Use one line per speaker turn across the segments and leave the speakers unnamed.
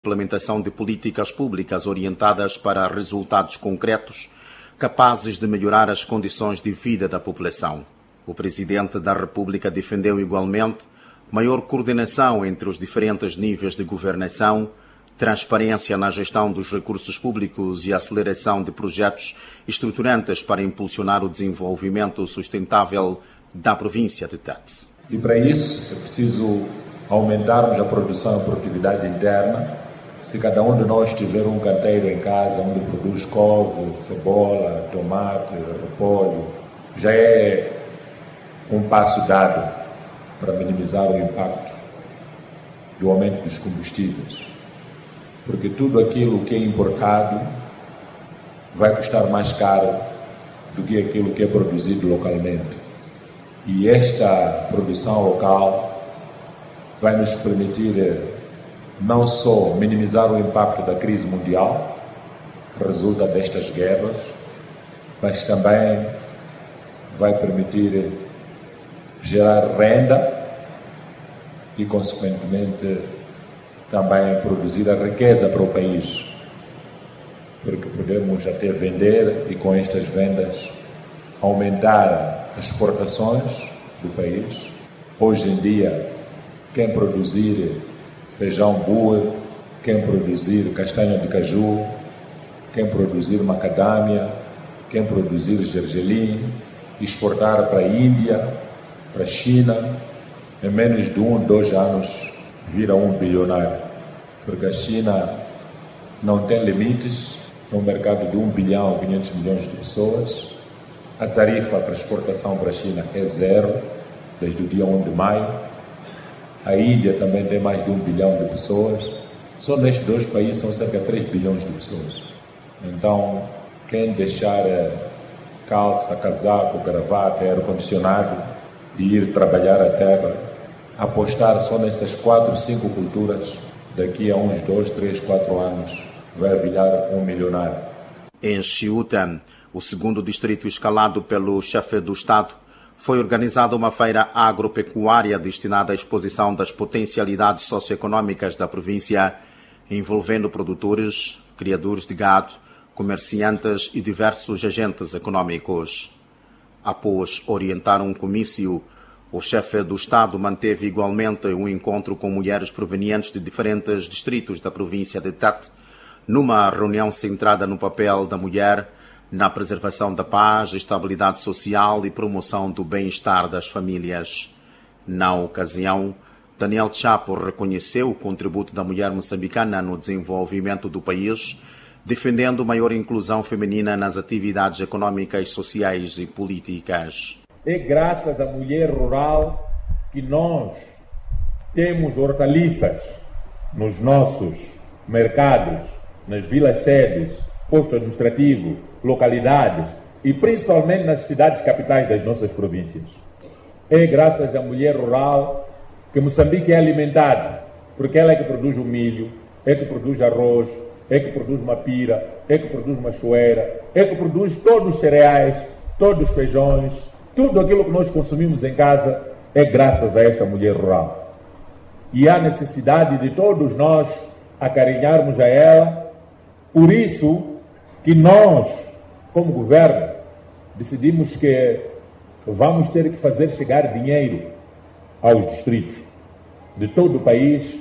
implementação de políticas públicas orientadas para resultados concretos, capazes de melhorar as condições de vida da população. O Presidente da República defendeu igualmente maior coordenação entre os diferentes níveis de governação, transparência na gestão dos recursos públicos e aceleração de projetos estruturantes para impulsionar o desenvolvimento sustentável da província de Tete.
E para isso é preciso aumentarmos a produção e a produtividade interna. Se cada um de nós tiver um canteiro em casa onde produz couve, cebola, tomate, repolho, já é um passo dado para minimizar o impacto do aumento dos combustíveis. Porque tudo aquilo que é importado vai custar mais caro do que aquilo que é produzido localmente. E esta produção local vai nos permitir não só minimizar o impacto da crise mundial, que resulta destas guerras, mas também vai permitir gerar renda e, consequentemente, também produzir a riqueza para o país, porque podemos até vender e com estas vendas aumentar as exportações do país. Hoje em dia, quem produzir feijão bue, quem produzir castanha de caju, quem produzir macadâmia, quem produzir gergelim, exportar para a Índia, para a China, em menos de 2 anos vira um bilionário, porque a China não tem limites, é um mercado de 1 bilhão e 500 milhões de pessoas. A tarifa para exportação para a China é zero, desde o dia 1 de maio. A Índia também tem mais de 1 bilhão de pessoas. Só nestes 2 países são cerca de 3 bilhões de pessoas. Então, quem deixar calça, casaco, gravata, ar-condicionado e ir trabalhar a terra, apostar só nessas 4, 5 culturas, daqui a uns 2, 3, 4 anos, vai virar um milionário.
Em Chiuta, o segundo distrito escalado pelo chefe do Estado, foi organizada uma feira agropecuária destinada à exposição das potencialidades socioeconômicas da província, envolvendo produtores, criadores de gado, comerciantes e diversos agentes econômicos. Após orientar um comício, o chefe do Estado manteve igualmente um encontro com mulheres provenientes de diferentes distritos da província de Tete, numa reunião centrada no papel da mulher na preservação da paz, estabilidade social e promoção do bem-estar das famílias. Na ocasião, Daniel Chapo reconheceu o contributo da mulher moçambicana no desenvolvimento do país, defendendo maior inclusão feminina nas atividades econômicas, sociais e políticas.
É graças à mulher rural que nós temos hortaliças nos nossos mercados, nas vilas-sedes, posto administrativo, localidades e principalmente nas cidades capitais das nossas províncias. É graças à mulher rural que Moçambique é alimentado, porque ela é que produz o milho, é que produz arroz, é que produz mapira, é que produz machoeira, é que produz todos os cereais, todos os feijões, tudo aquilo que nós consumimos em casa é graças a esta mulher rural. E há necessidade de todos nós acarinharmos a ela, por isso que nós, como governo, decidimos que vamos ter que fazer chegar dinheiro aos distritos de todo o país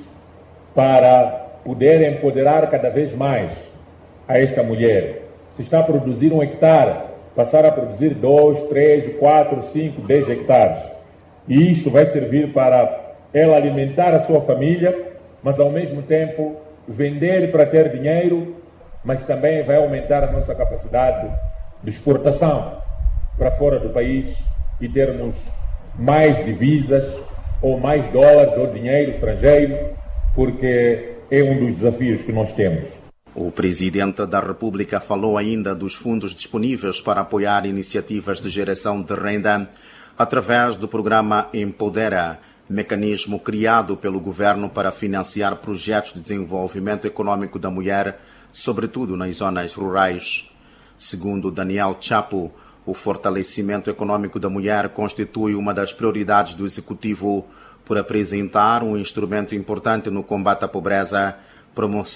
para poder empoderar cada vez mais a esta mulher. Se está a produzir 1 hectare, passar a produzir 2, 3, 4, 5, 10 hectares. E isto vai servir para ela alimentar a sua família, mas ao mesmo tempo vender para ter dinheiro, mas também vai aumentar a nossa capacidade de exportação para fora do país e termos mais divisas ou mais dólares ou dinheiro estrangeiro, porque é um dos desafios que nós temos.
O Presidente da República falou ainda dos fundos disponíveis para apoiar iniciativas de geração de renda através do programa Empodera, mecanismo criado pelo Governo para financiar projetos de desenvolvimento econômico da mulher, sobretudo nas zonas rurais. Segundo Daniel Chapo, o fortalecimento econômico da mulher constitui uma das prioridades do Executivo por apresentar um instrumento importante no combate à pobreza, promoção